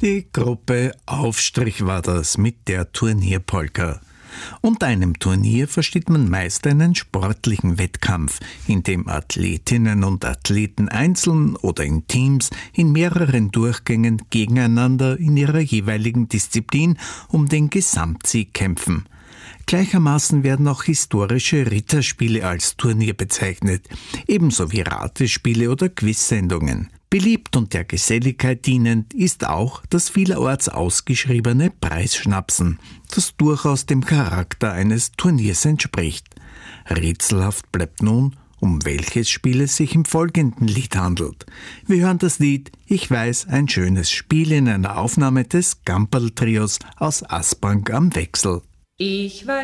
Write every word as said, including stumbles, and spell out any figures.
Die Gruppe Aufstrich war das mit der Turnierpolka. Unter einem Turnier versteht man meist einen sportlichen Wettkampf, in dem Athletinnen und Athleten einzeln oder in Teams in mehreren Durchgängen gegeneinander in ihrer jeweiligen Disziplin um den Gesamtsieg kämpfen. Gleichermaßen werden auch historische Ritterspiele als Turnier bezeichnet, ebenso wie Ratespiele oder Quizsendungen. Beliebt und der Geselligkeit dienend ist auch das vielerorts ausgeschriebene Preisschnapsen, das durchaus dem Charakter eines Turniers entspricht. Rätselhaft bleibt nun, um welches Spiel es sich im folgenden Lied handelt. Wir hören das Lied Ich weiß, ein schönes Spiel in einer Aufnahme des Gamperl-Trios aus Aspang am Wechsel. Ich weiß